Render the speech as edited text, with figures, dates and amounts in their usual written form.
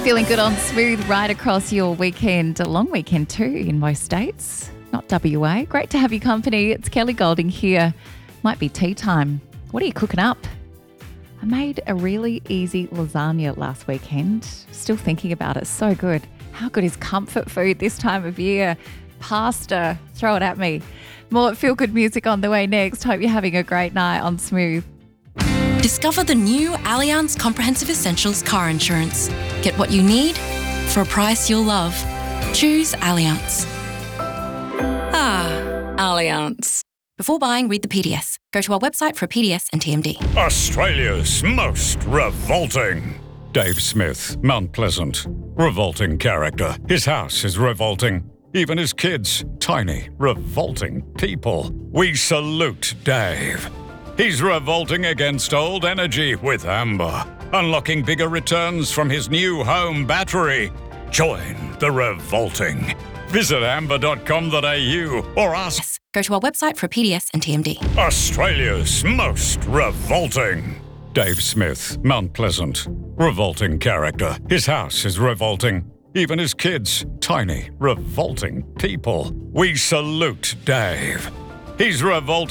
Feeling good on Smooth right across your weekend, a long weekend too in most states, not WA. Great to have your company. It's Kelly Golding here. Might be tea time. What are you cooking up? I made a really easy lasagna last weekend. Still thinking about it. So good. How good is comfort food this time of year? Pasta. Throw it at me. More feel-good music on the way next. Hope you're having a great night on Smooth. Discover the new Allianz Comprehensive Essentials car insurance. Get what you need for a price you'll love. Choose Allianz. Allianz. Before buying, read the PDS. Go to our website for a PDS and TMD. Australia's most revolting. Dave Smith, Mount Pleasant. Revolting character. His house is revolting. Even his kids, tiny, revolting people. We salute Dave. He's revolting against old energy with Amber, unlocking bigger returns from his new home battery. Join the revolting. Visit amber.com.au or ask. Yes. Go to our website for a PDS and TMD. Australia's most revolting. Dave Smith, Mount Pleasant. Revolting character. His house is revolting. Even his kids, tiny, revolting people. We salute Dave. He's revolting.